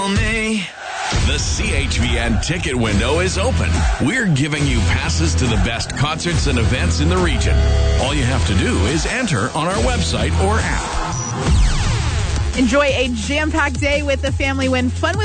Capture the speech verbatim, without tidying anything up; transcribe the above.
Me. The C H V N ticket window is open. We're giving you passes to the best concerts and events in the region. All you have to do is enter on our website or app. Enjoy a jam-packed day with the family when Fun with